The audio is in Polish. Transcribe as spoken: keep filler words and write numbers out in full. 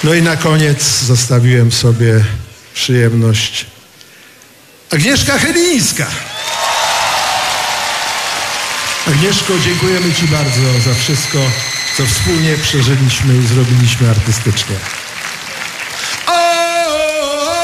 No i na koniec zostawiłem sobie przyjemność Agnieszka Chylińska. Agnieszko, dziękujemy Ci bardzo za wszystko, co wspólnie przeżyliśmy i zrobiliśmy artystycznie.